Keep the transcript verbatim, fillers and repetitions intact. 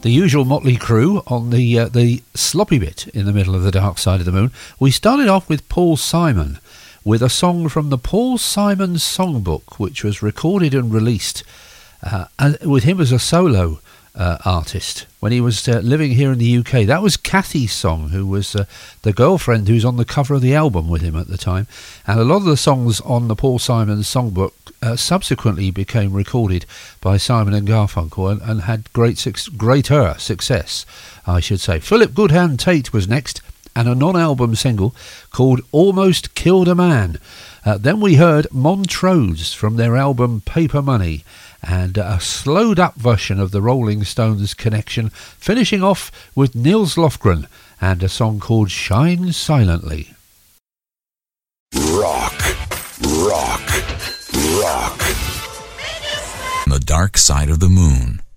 The usual motley crew on the uh, the sloppy bit in the middle of the Dark Side of the Moon. We started off with Paul Simon with a song from the Paul Simon Songbook, which was recorded and released uh, with him as a solo uh, artist when he was uh, living here in the U K. That was Kathy's song, who was uh, the girlfriend who's on the cover of the album with him at the time. And a lot of the songs on the Paul Simon Songbook uh, subsequently became recorded by Simon and Garfunkel and, and had great su- greater success, I should say. Philip Goodhand Tate was next, and a non-album single called Almost Killed a Man. Uh, then we heard Montrose from their album Paper Money, and a slowed up version of the Rolling Stones Connection, finishing off with Nils Lofgren and a song called Shine Silently. Rock, rock, rock. The Dark Side of the Moon.